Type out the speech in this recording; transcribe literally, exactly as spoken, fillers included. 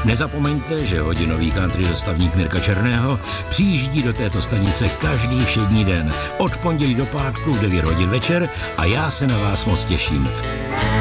Nezapomeňte, že hodinový country dostavník Mirka Černého přijíždí do této stanice každý všední den od pondělí do pátku v devět hodin večer a já se na vás moc těším.